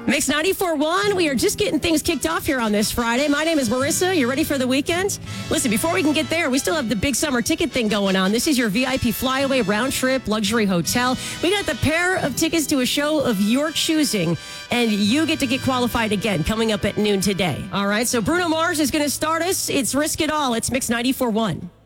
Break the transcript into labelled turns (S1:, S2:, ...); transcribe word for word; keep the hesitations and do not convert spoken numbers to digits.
S1: Mix ninety-four point one, we are just getting things kicked off here on this Friday. My name is Marissa. You ready for the weekend? Listen, before we can get there, we still have the big summer ticket thing going on. This is your V I P flyaway round trip luxury hotel. We got the pair of tickets to a show of your choosing, and you get to get qualified again coming up at noon today. All right, so Bruno Mars is going to start us. It's Risk It All. It's Mix ninety-four point one.